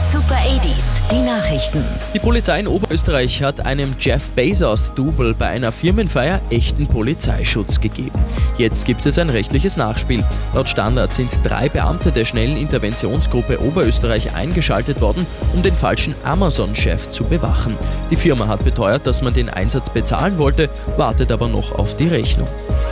Super 80s, die Nachrichten. Die Polizei in Oberösterreich hat einem Jeff Bezos-Double bei einer Firmenfeier echten Polizeischutz gegeben. Jetzt gibt es ein rechtliches Nachspiel. Laut Standard sind 3 Beamte der schnellen Interventionsgruppe Oberösterreich eingeschaltet worden, um den falschen Amazon-Chef zu bewachen. Die Firma hat beteuert, dass man den Einsatz bezahlen wollte, wartet aber noch auf die Rechnung.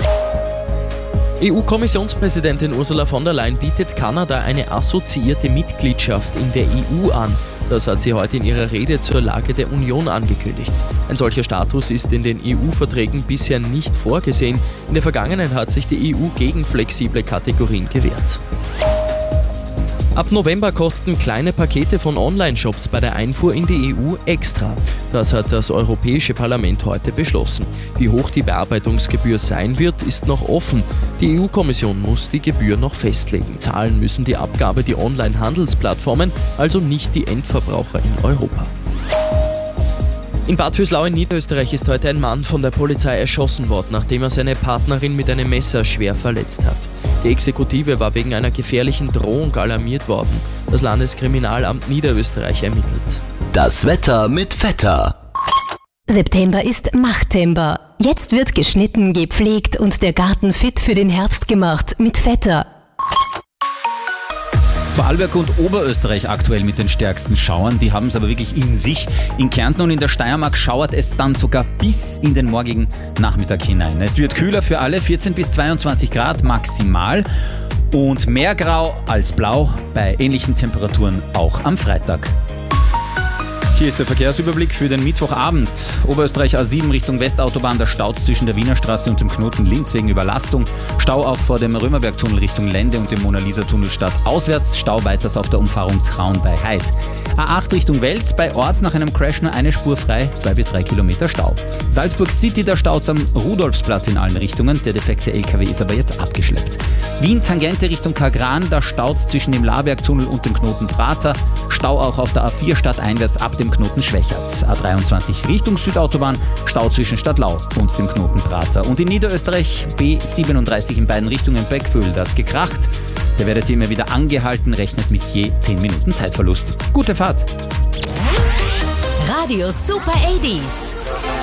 EU-Kommissionspräsidentin Ursula von der Leyen bietet Kanada eine assoziierte Mitgliedschaft in der EU an. Das hat sie heute in ihrer Rede zur Lage der Union angekündigt. Ein solcher Status ist in den EU-Verträgen bisher nicht vorgesehen. In der Vergangenheit hat sich die EU gegen flexible Kategorien gewehrt. Ab November kosten kleine Pakete von Online-Shops bei der Einfuhr in die EU extra. Das hat das Europäische Parlament heute beschlossen. Wie hoch die Bearbeitungsgebühr sein wird, ist noch offen. Die EU-Kommission muss die Gebühr noch festlegen. Zahlen müssen die Abgabe die Online-Handelsplattformen, also nicht die Endverbraucher in Europa. In Bad Vöslau in Niederösterreich ist heute ein Mann von der Polizei erschossen worden, nachdem er seine Partnerin mit einem Messer schwer verletzt hat. Die Exekutive war wegen einer gefährlichen Drohung alarmiert worden. Das Landeskriminalamt Niederösterreich ermittelt. Das Wetter mit Vetter. September ist Machttember. Jetzt wird geschnitten, gepflegt und der Garten fit für den Herbst gemacht mit Vetter. Vorarlberg und Oberösterreich aktuell mit den stärksten Schauern, die haben es aber wirklich in sich. In Kärnten und in der Steiermark schauert es dann sogar bis in den morgigen Nachmittag hinein. Es wird kühler für alle, 14 bis 22 Grad maximal und mehr grau als blau bei ähnlichen Temperaturen auch am Freitag. Hier ist der Verkehrsüberblick für den Mittwochabend. Oberösterreich A7 Richtung Westautobahn, da staut zwischen der Wiener Straße und dem Knoten Linz wegen Überlastung. Stau auch vor dem Römerbergtunnel Richtung Lende und dem Mona-Lisa-Tunnel stadtauswärts. Stau weiters auf der Umfahrung Traun bei Heid. A8 Richtung Wels, bei Orts nach einem Crash nur eine Spur frei, 2 bis 3 Kilometer Stau. Salzburg City, da staut es am Rudolfsplatz in allen Richtungen. Der defekte LKW ist aber jetzt abgeschleppt. Wien Tangente Richtung Kagran, da staut es zwischen dem Labergtunnel und dem Knoten Prater. Stau auch auf der A4 stadteinwärts ab dem Knoten Schwächert. A23 Richtung Südautobahn, Stau zwischen Stadtlau und dem Knoten Prater. Und in Niederösterreich B37 in beiden Richtungen Beckvöhl, da hat's gekracht. Da werdet ihr immer wieder angehalten, rechnet mit je 10 Minuten Zeitverlust. Gute Fahrt! Radio Super 80s.